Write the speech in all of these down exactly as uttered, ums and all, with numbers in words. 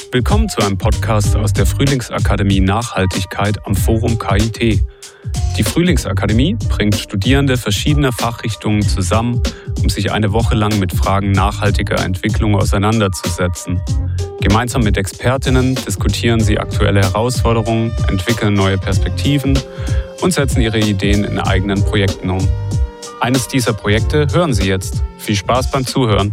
Willkommen zu einem Podcast aus der Frühlingsakademie Nachhaltigkeit am Forum K I T. Die Frühlingsakademie bringt Studierende verschiedener Fachrichtungen zusammen, um sich eine Woche lang mit Fragen nachhaltiger Entwicklung auseinanderzusetzen. Gemeinsam mit Expertinnen diskutieren sie aktuelle Herausforderungen, entwickeln neue Perspektiven und setzen ihre Ideen in eigenen Projekten um. Eines dieser Projekte hören Sie jetzt. Viel Spaß beim Zuhören.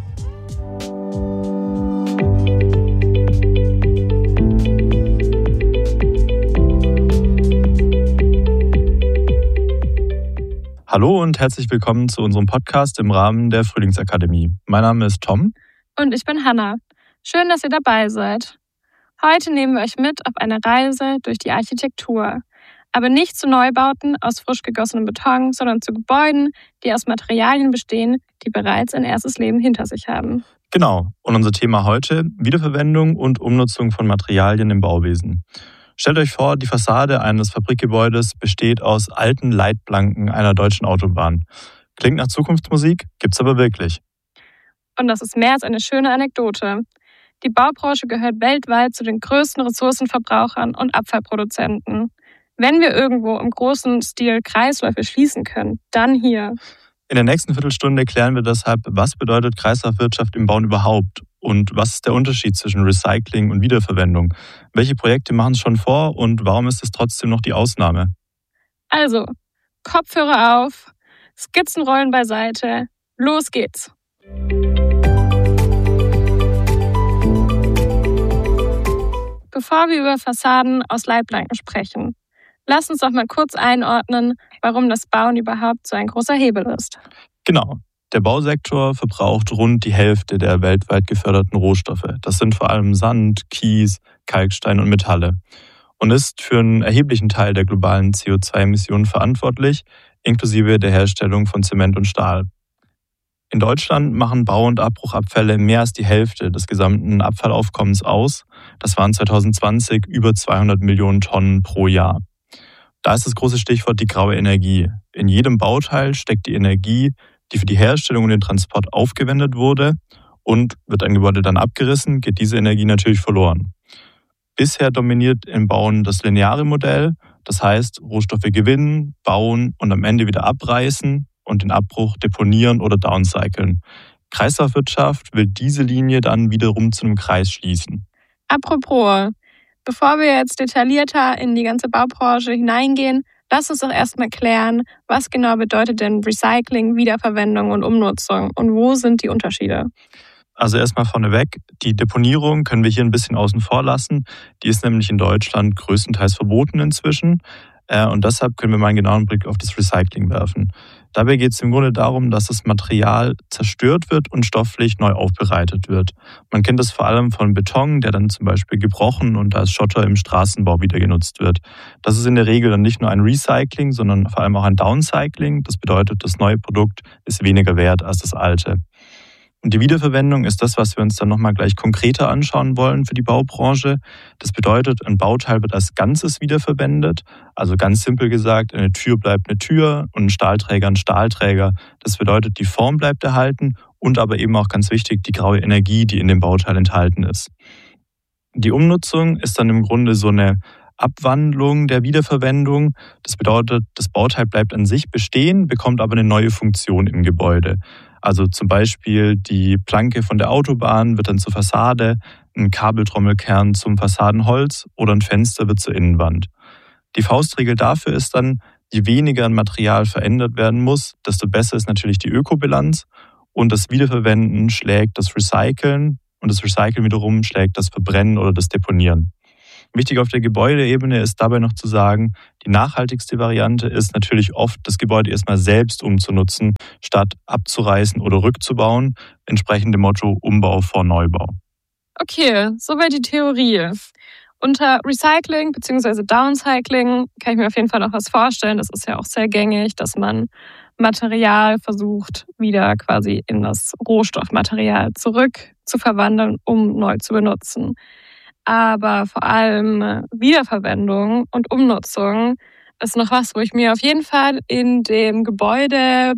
Hallo und herzlich willkommen zu unserem Podcast im Rahmen der Frühlingsakademie. Mein Name ist Tom. Und ich bin Hanna. Schön, dass ihr dabei seid. Heute nehmen wir euch mit auf eine Reise durch die Architektur. Aber nicht zu Neubauten aus frisch gegossenem Beton, sondern zu Gebäuden, die aus Materialien bestehen, die bereits ein erstes Leben hinter sich haben. Genau. Und unser Thema heute: Wiederverwendung und Umnutzung von Materialien im Bauwesen. Stellt euch vor, die Fassade eines Fabrikgebäudes besteht aus alten Leitplanken einer deutschen Autobahn. Klingt nach Zukunftsmusik, gibt's aber wirklich. Und das ist mehr als eine schöne Anekdote. Die Baubranche gehört weltweit zu den größten Ressourcenverbrauchern und Abfallproduzenten. Wenn wir irgendwo im großen Stil Kreisläufe schließen können, dann hier. In der nächsten Viertelstunde klären wir deshalb, was bedeutet Kreislaufwirtschaft im Bauen überhaupt und was ist der Unterschied zwischen Recycling und Wiederverwendung. Welche Projekte machen es schon vor und warum ist es trotzdem noch die Ausnahme? Also, Kopfhörer auf, Skizzenrollen beiseite, los geht's. Bevor wir über Fassaden aus Leitplanken sprechen, lass uns doch mal kurz einordnen, warum das Bauen überhaupt so ein großer Hebel ist. Genau. Der Bausektor verbraucht rund die Hälfte der weltweit geförderten Rohstoffe. Das sind vor allem Sand, Kies, Kalkstein und Metalle. Und ist für einen erheblichen Teil der globalen C O zwei Emissionen verantwortlich, inklusive der Herstellung von Zement und Stahl. In Deutschland machen Bau- und Abbruchabfälle mehr als die Hälfte des gesamten Abfallaufkommens aus. Das waren zwanzig zwanzig über zweihundert Millionen Tonnen pro Jahr. Da ist das große Stichwort die graue Energie. In jedem Bauteil steckt die Energie, die für die Herstellung und den Transport aufgewendet wurde, und wird ein Gebäude dann abgerissen, geht diese Energie natürlich verloren. Bisher dominiert im Bauen das lineare Modell, das heißt Rohstoffe gewinnen, bauen und am Ende wieder abreißen und den Abbruch deponieren oder downcyclen. Kreislaufwirtschaft will diese Linie dann wiederum zu einem Kreis schließen. Apropos, bevor wir jetzt detaillierter in die ganze Baubranche hineingehen, lass uns doch erstmal klären, was genau bedeutet denn Recycling, Wiederverwendung und Umnutzung und wo sind die Unterschiede? Also erstmal vorneweg, die Deponierung können wir hier ein bisschen außen vor lassen. Die ist nämlich in Deutschland größtenteils verboten inzwischen. Und deshalb können wir mal einen genauen Blick auf das Recycling werfen. Dabei geht es im Grunde darum, dass das Material zerstört wird und stofflich neu aufbereitet wird. Man kennt das vor allem von Beton, der dann zum Beispiel gebrochen und als Schotter im Straßenbau wieder genutzt wird. Das ist in der Regel dann nicht nur ein Recycling, sondern vor allem auch ein Downcycling. Das bedeutet, das neue Produkt ist weniger wert als das alte. Und die Wiederverwendung ist das, was wir uns dann nochmal gleich konkreter anschauen wollen für die Baubranche. Das bedeutet, ein Bauteil wird als Ganzes wiederverwendet. Also ganz simpel gesagt, eine Tür bleibt eine Tür und ein Stahlträger ein Stahlträger. Das bedeutet, die Form bleibt erhalten und aber eben auch ganz wichtig, die graue Energie, die in dem Bauteil enthalten ist. Die Umnutzung ist dann im Grunde so eine Abwandlung der Wiederverwendung. Das bedeutet, das Bauteil bleibt an sich bestehen, bekommt aber eine neue Funktion im Gebäude. Also zum Beispiel die Planke von der Autobahn wird dann zur Fassade, ein Kabeltrommelkern zum Fassadenholz oder ein Fenster wird zur Innenwand. Die Faustregel dafür ist dann, je weniger ein Material verändert werden muss, desto besser ist natürlich die Ökobilanz und das Wiederverwenden schlägt das Recyceln und das Recyceln wiederum schlägt das Verbrennen oder das Deponieren. Wichtig auf der Gebäudeebene ist dabei noch zu sagen, die nachhaltigste Variante ist natürlich oft, das Gebäude erstmal selbst umzunutzen, statt abzureißen oder rückzubauen, entsprechend dem Motto Umbau vor Neubau. Okay, soweit die Theorie. Unter Recycling bzw. Downcycling kann ich mir auf jeden Fall noch was vorstellen. Das ist ja auch sehr gängig, dass man Material versucht, wieder quasi in das Rohstoffmaterial zurück zu verwandeln, um neu zu benutzen. Aber vor allem Wiederverwendung und Umnutzung ist noch was, wo ich mir auf jeden Fall in dem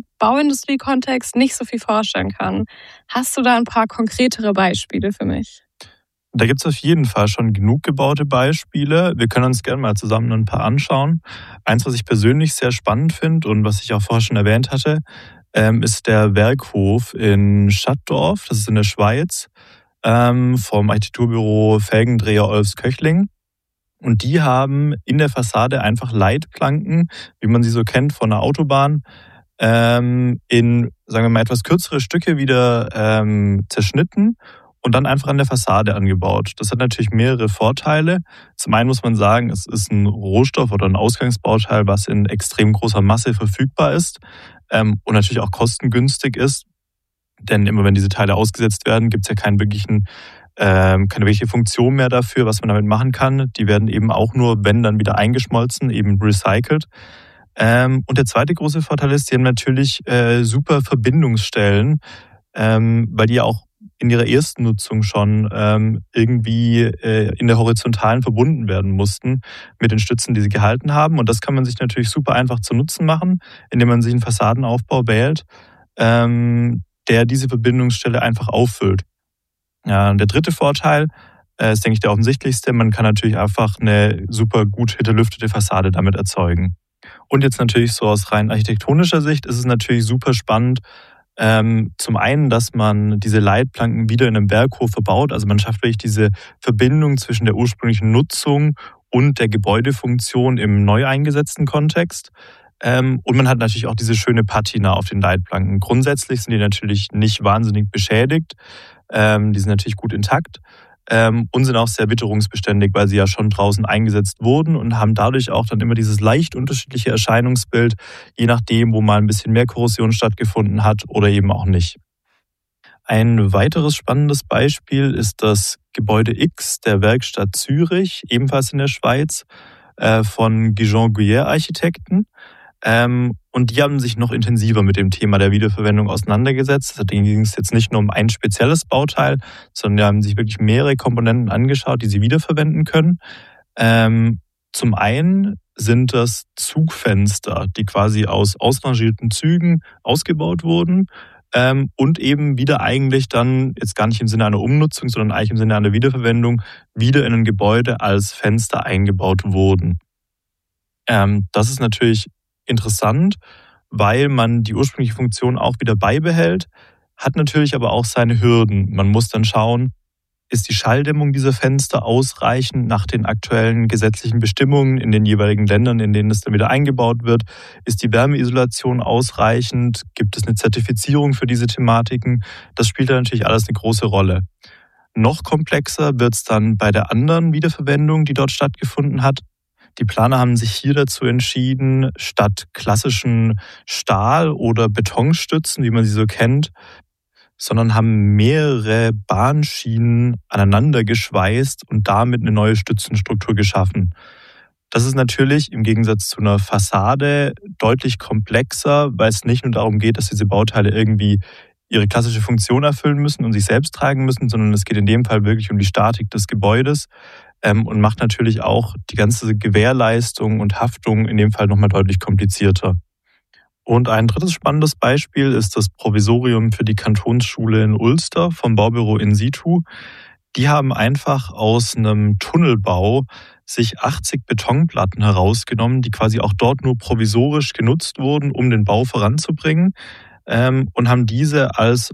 Gebäude-Bauindustrie-Kontext nicht so viel vorstellen kann. Hast du da ein paar konkretere Beispiele für mich? Da gibt es auf jeden Fall schon genug gebaute Beispiele. Wir können uns gerne mal zusammen ein paar anschauen. Eins, was ich persönlich sehr spannend finde und was ich auch vorher schon erwähnt hatte, ähm, ist der Werkhof in Schattdorf, das ist in der Schweiz, ähm, vom Architekturbüro Felgendreher Olfs Köchling. Und die haben in der Fassade einfach Leitplanken, wie man sie so kennt von der Autobahn, ähm, in, sagen wir mal, etwas kürzere Stücke wieder ähm, zerschnitten und dann einfach an der Fassade angebaut. Das hat natürlich mehrere Vorteile. Zum einen muss man sagen, es ist ein Rohstoff oder ein Ausgangsbauteil, was in extrem großer Masse verfügbar ist ähm, und natürlich auch kostengünstig ist. Denn immer wenn diese Teile ausgesetzt werden, gibt es ja keinen wirklichen, ähm, keine wirkliche Funktion mehr dafür, was man damit machen kann. Die werden eben auch nur, wenn dann wieder eingeschmolzen, eben recycelt. Ähm, und der zweite große Vorteil ist, die haben natürlich äh, super Verbindungsstellen, ähm, weil die ja auch in ihrer ersten Nutzung schon ähm, irgendwie äh, in der Horizontalen verbunden werden mussten mit den Stützen, die sie gehalten haben. Und das kann man sich natürlich super einfach zu Nutzen machen, indem man sich einen Fassadenaufbau wählt, ähm, der diese Verbindungsstelle einfach auffüllt. Ja, und der dritte Vorteil äh, ist, denke ich, der offensichtlichste. Man kann natürlich einfach eine super gut hinterlüftete Fassade damit erzeugen. Und jetzt natürlich so aus rein architektonischer Sicht ist es natürlich super spannend, ähm, zum einen, dass man diese Leitplanken wieder in einem Werkhof verbaut. Also man schafft wirklich diese Verbindung zwischen der ursprünglichen Nutzung und der Gebäudefunktion im neu eingesetzten Kontext. Ähm, und man hat natürlich auch diese schöne Patina auf den Leitplanken. Grundsätzlich sind die natürlich nicht wahnsinnig beschädigt. Ähm, die sind natürlich gut intakt. Ähm, und sind auch sehr witterungsbeständig, weil sie ja schon draußen eingesetzt wurden und haben dadurch auch dann immer dieses leicht unterschiedliche Erscheinungsbild, je nachdem, wo mal ein bisschen mehr Korrosion stattgefunden hat oder eben auch nicht. Ein weiteres spannendes Beispiel ist das Gebäude X der Werkstatt Zürich, ebenfalls in der Schweiz, äh, von Guijon Guyère Architekten. Ähm, und die haben sich noch intensiver mit dem Thema der Wiederverwendung auseinandergesetzt. Da ging es jetzt nicht nur um ein spezielles Bauteil, sondern die haben sich wirklich mehrere Komponenten angeschaut, die sie wiederverwenden können. Ähm, zum einen sind das Zugfenster, die quasi aus ausrangierten Zügen ausgebaut wurden ähm, und eben wieder eigentlich dann, jetzt gar nicht im Sinne einer Umnutzung, sondern eigentlich im Sinne einer Wiederverwendung, wieder in ein Gebäude als Fenster eingebaut wurden. Ähm, das ist natürlich interessant, weil man die ursprüngliche Funktion auch wieder beibehält, hat natürlich aber auch seine Hürden. Man muss dann schauen, ist die Schalldämmung dieser Fenster ausreichend nach den aktuellen gesetzlichen Bestimmungen in den jeweiligen Ländern, in denen es dann wieder eingebaut wird? Ist die Wärmeisolation ausreichend? Gibt es eine Zertifizierung für diese Thematiken? Das spielt dann natürlich alles eine große Rolle. Noch komplexer wird es dann bei der anderen Wiederverwendung, die dort stattgefunden hat. Die Planer haben sich hier dazu entschieden, statt klassischen Stahl- oder Betonstützen, wie man sie so kennt, sondern haben mehrere Bahnschienen aneinander geschweißt und damit eine neue Stützenstruktur geschaffen. Das ist natürlich im Gegensatz zu einer Fassade deutlich komplexer, weil es nicht nur darum geht, dass diese Bauteile irgendwie ihre klassische Funktion erfüllen müssen und sich selbst tragen müssen, sondern es geht in dem Fall wirklich um die Statik des Gebäudes. Ähm, und macht natürlich auch die ganze Gewährleistung und Haftung in dem Fall nochmal deutlich komplizierter. Und ein drittes spannendes Beispiel ist das Provisorium für die Kantonsschule in Ulster vom Baubüro In Situ. Die haben einfach aus einem Tunnelbau sich achtzig Betonplatten herausgenommen, die quasi auch dort nur provisorisch genutzt wurden, um den Bau voranzubringen, ähm, und haben diese als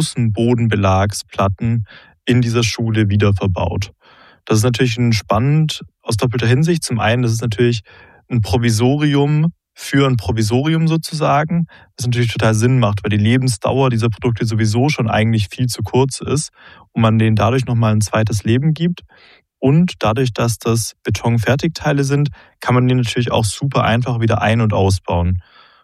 Außenbodenbelagsplatten in dieser Schule wieder verbaut. Das ist natürlich spannend aus doppelter Hinsicht. Zum einen, das ist natürlich ein Provisorium für ein Provisorium sozusagen, was natürlich total Sinn macht, weil die Lebensdauer dieser Produkte sowieso schon eigentlich viel zu kurz ist und man denen dadurch nochmal ein zweites Leben gibt. Und dadurch, dass das Betonfertigteile sind, kann man die natürlich auch super einfach wieder ein- und ausbauen.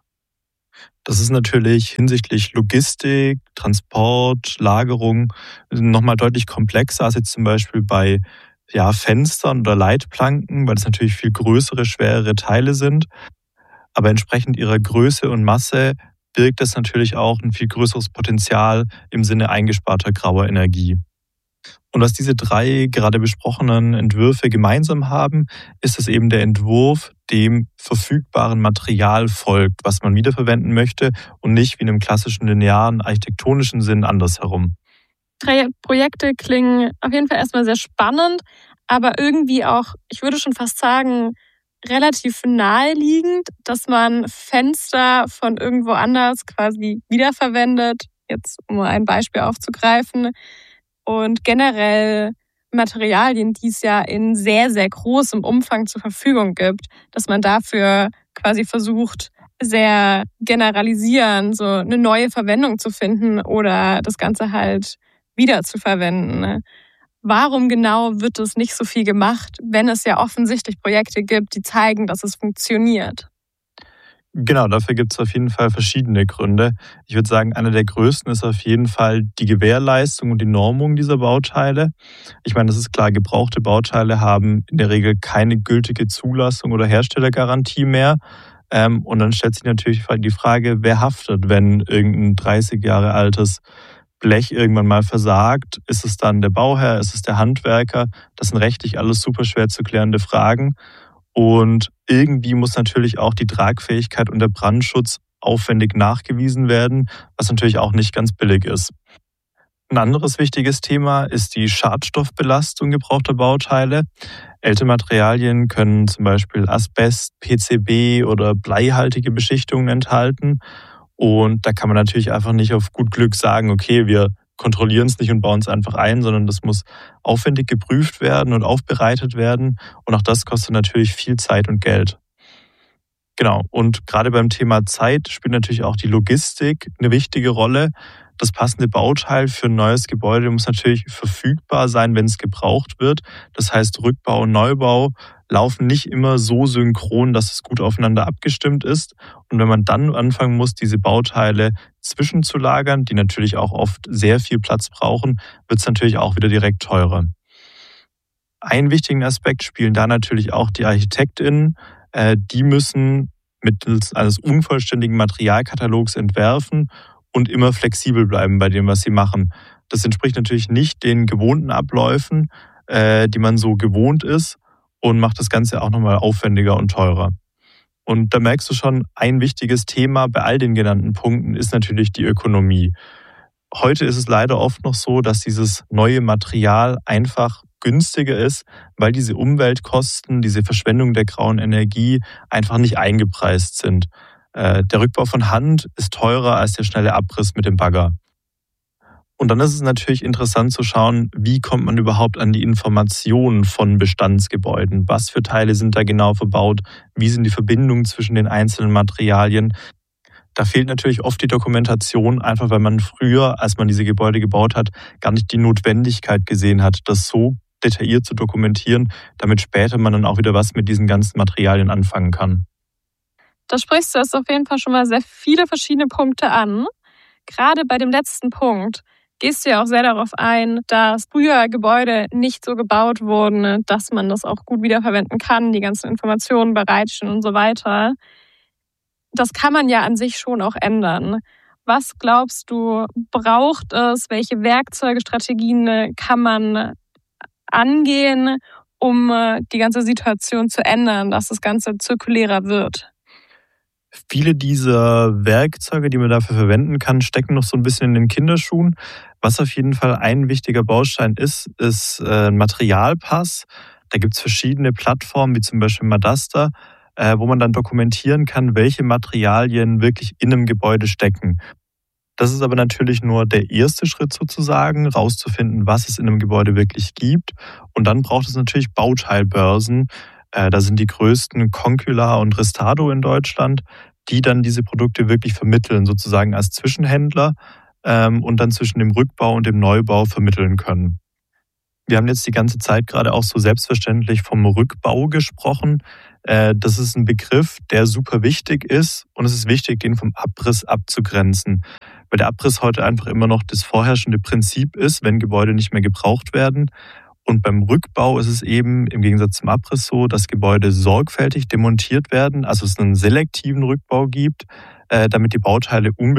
Das ist natürlich hinsichtlich Logistik, Transport, Lagerung nochmal deutlich komplexer als jetzt zum Beispiel bei ja, Fenstern oder Leitplanken, weil es natürlich viel größere, schwerere Teile sind. Aber entsprechend ihrer Größe und Masse birgt es natürlich auch ein viel größeres Potenzial im Sinne eingesparter grauer Energie. Und was diese drei gerade besprochenen Entwürfe gemeinsam haben, ist, dass eben der Entwurf dem verfügbaren Material folgt, was man wiederverwenden möchte und nicht wie in einem klassischen linearen architektonischen Sinn andersherum. drei Projekte klingen auf jeden Fall erstmal sehr spannend, aber irgendwie auch, ich würde schon fast sagen, relativ naheliegend, dass man Fenster von irgendwo anders quasi wiederverwendet, jetzt um ein Beispiel aufzugreifen, und generell Materialien, die es ja in sehr, sehr großem Umfang zur Verfügung gibt, dass man dafür quasi versucht, sehr generalisieren, so eine neue Verwendung zu finden oder das Ganze halt wieder zu verwenden. Warum genau wird es nicht so viel gemacht, wenn es ja offensichtlich Projekte gibt, die zeigen, dass es funktioniert? Genau, dafür gibt es auf jeden Fall verschiedene Gründe. Ich würde sagen, einer der größten ist auf jeden Fall die Gewährleistung und die Normung dieser Bauteile. Ich meine, das ist klar, gebrauchte Bauteile haben in der Regel keine gültige Zulassung oder Herstellergarantie mehr. Ähm, und dann stellt sich natürlich die Frage, wer haftet, wenn irgendein dreißig Jahre altes Blech irgendwann mal versagt? Ist es dann der Bauherr? Ist es der Handwerker? Das sind rechtlich alles super schwer zu klärende Fragen. Und irgendwie muss natürlich auch die Tragfähigkeit und der Brandschutz aufwendig nachgewiesen werden, was natürlich auch nicht ganz billig ist. Ein anderes wichtiges Thema ist die Schadstoffbelastung gebrauchter Bauteile. Ältere Materialien können zum Beispiel Asbest, P C B oder bleihaltige Beschichtungen enthalten. Und da kann man natürlich einfach nicht auf gut Glück sagen, okay, wir kontrollieren es nicht und bauen es einfach ein, sondern das muss aufwendig geprüft werden und aufbereitet werden. Und auch das kostet natürlich viel Zeit und Geld. Genau, und gerade beim Thema Zeit spielt natürlich auch die Logistik eine wichtige Rolle. Das passende Bauteil für ein neues Gebäude muss natürlich verfügbar sein, wenn es gebraucht wird. Das heißt, Rückbau und Neubau laufen nicht immer so synchron, dass es gut aufeinander abgestimmt ist. Und wenn man dann anfangen muss, diese Bauteile zwischenzulagern, die natürlich auch oft sehr viel Platz brauchen, wird es natürlich auch wieder direkt teurer. Einen wichtigen Aspekt spielen da natürlich auch die ArchitektInnen. Die müssen mittels eines unvollständigen Materialkatalogs entwerfen und immer flexibel bleiben bei dem, was sie machen. Das entspricht natürlich nicht den gewohnten Abläufen, die man so gewohnt ist, und macht das Ganze auch nochmal aufwendiger und teurer. Und da merkst du schon, ein wichtiges Thema bei all den genannten Punkten ist natürlich die Ökonomie. Heute ist es leider oft noch so, dass dieses neue Material einfach günstiger ist, weil diese Umweltkosten, diese Verschwendung der grauen Energie einfach nicht eingepreist sind. Der Rückbau von Hand ist teurer als der schnelle Abriss mit dem Bagger. Und dann ist es natürlich interessant zu schauen, wie kommt man überhaupt an die Informationen von Bestandsgebäuden? Was für Teile sind da genau verbaut? Wie sind die Verbindungen zwischen den einzelnen Materialien? Da fehlt natürlich oft die Dokumentation, einfach weil man früher, als man diese Gebäude gebaut hat, gar nicht die Notwendigkeit gesehen hat, das so detailliert zu dokumentieren, damit später man dann auch wieder was mit diesen ganzen Materialien anfangen kann. Da sprichst du jetzt auf jeden Fall schon mal sehr viele verschiedene Punkte an. Gerade bei dem letzten Punkt gehst du ja auch sehr darauf ein, dass früher Gebäude nicht so gebaut wurden, dass man das auch gut wiederverwenden kann, die ganzen Informationen bereitstellen und so weiter. Das kann man ja an sich schon auch ändern. Was glaubst du, braucht es? Welche Werkzeuge, Strategien kann man angehen, um die ganze Situation zu ändern, dass das Ganze zirkulärer wird? Viele dieser Werkzeuge, die man dafür verwenden kann, stecken noch so ein bisschen in den Kinderschuhen. Was auf jeden Fall ein wichtiger Baustein ist, ist ein Materialpass. Da gibt es verschiedene Plattformen, wie zum Beispiel Madasta, wo man dann dokumentieren kann, welche Materialien wirklich in einem Gebäude stecken. Das ist aber natürlich nur der erste Schritt sozusagen, rauszufinden, was es in einem Gebäude wirklich gibt. Und dann braucht es natürlich Bauteilbörsen. Da sind die größten Concula und Restado in Deutschland, die dann diese Produkte wirklich vermitteln, sozusagen als Zwischenhändler, und dann zwischen dem Rückbau und dem Neubau vermitteln können. Wir haben jetzt die ganze Zeit gerade auch so selbstverständlich vom Rückbau gesprochen. Das ist ein Begriff, der super wichtig ist, und es ist wichtig, den vom Abriss abzugrenzen. Weil der Abriss heute einfach immer noch das vorherrschende Prinzip ist, wenn Gebäude nicht mehr gebraucht werden. Und beim Rückbau ist es eben im Gegensatz zum Abriss so, dass Gebäude sorgfältig demontiert werden, also es einen selektiven Rückbau gibt, damit die Bauteile unbedingt